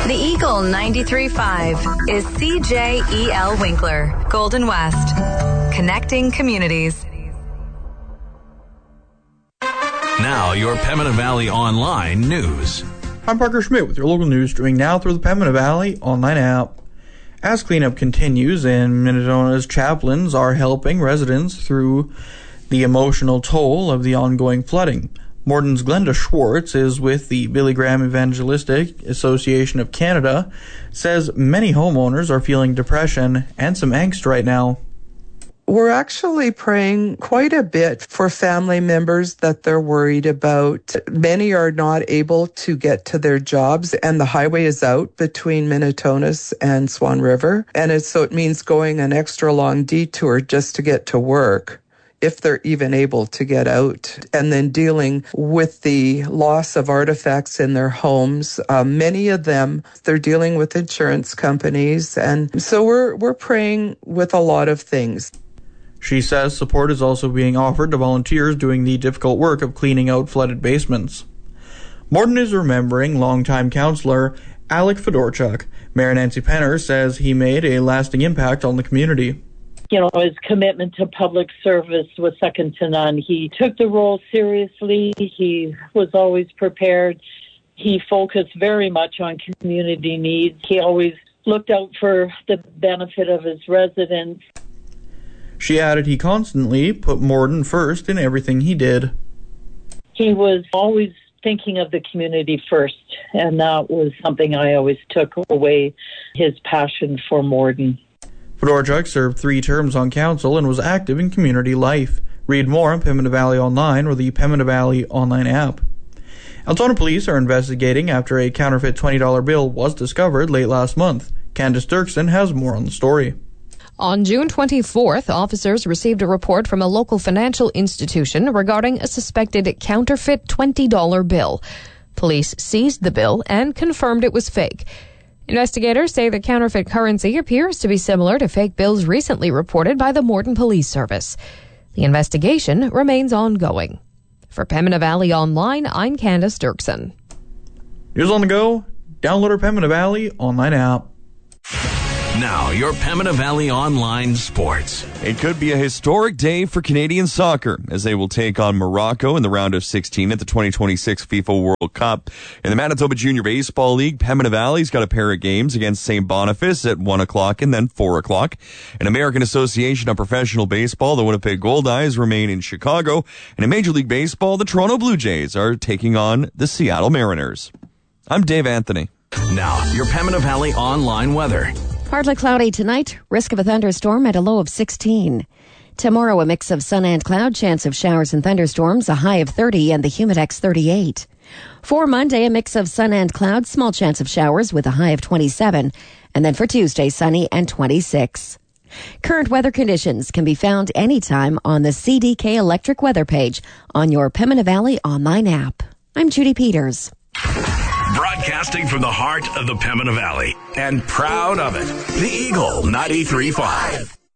The Eagle 93.5 is CJEL Winkler, Golden West. Connecting communities. Now, your Pembina Valley Online news. I'm Parker Schmidt with your local news streaming now through the Pembina Valley Online app. As cleanup continues and Minnetonka's chaplains are helping residents through the emotional toll of the ongoing flooding. Morton's Glenda Schwartz is with the Billy Graham Evangelistic Association of Canada, says many homeowners are feeling depression and some angst right now. We're actually praying quite a bit for family members that they're worried about. Many are not able to get to their jobs, and the highway is out between Minnetonka and Swan River. And so it means going an extra long detour just to get to work, if they're even able to get out, and then dealing with the loss of artifacts in their homes. Many of them, they're dealing with insurance companies. And so we're praying with a lot of things. She says support is also being offered to volunteers doing the difficult work of cleaning out flooded basements. Morton is remembering longtime councillor Alec Fedorchuk. Mayor Nancy Penner says he made a lasting impact on the community. You know, his commitment to public service was second to none. He took the role seriously. He was always prepared. He focused very much on community needs. He always looked out for the benefit of his residents. She added he constantly put Morton first in everything he did. He was always thinking of the community first, and that was something I always took away, his passion for Morton. Fedorchuk served 3 terms on council and was active in community life. Read more on Pembina Valley Online or the Pembina Valley Online app. Altona police are investigating after a counterfeit $20 bill was discovered late last month. Candace Dirksen has more on the story. On June 24th, officers received a report from a local financial institution regarding a suspected counterfeit $20 bill. Police seized the bill and confirmed it was fake. Investigators say the counterfeit currency appears to be similar to fake bills recently reported by the Morton Police Service. The investigation remains ongoing. For Pembina Valley Online, I'm Candace Dirksen. News on the go? Download our Pembina Valley Online app. Now, your Pembina Valley Online sports. It could be a historic day for Canadian soccer as they will take on Morocco in the round of 16 at the 2026 FIFA World Cup. In the Manitoba Junior Baseball League, Pembina Valley's got a pair of games against St. Boniface at 1 o'clock and then 4 o'clock. In American Association of Professional Baseball, the Winnipeg Goldeyes remain in Chicago. And in Major League Baseball, the Toronto Blue Jays are taking on the Seattle Mariners. I'm Dave Anthony. Now, your Pembina Valley Online weather. Partly cloudy tonight, risk of a thunderstorm at a low of 16. Tomorrow, a mix of sun and cloud, chance of showers and thunderstorms, a high of 30 and the Humidex 38. For Monday, a mix of sun and cloud, small chance of showers with a high of 27. And then for Tuesday, sunny and 26. Current weather conditions can be found anytime on the CDK Electric Weather page on your Pembina Valley Online app. I'm Judy Peters. Broadcasting from the heart of the Pembina Valley and proud of it, the Eagle 93.5.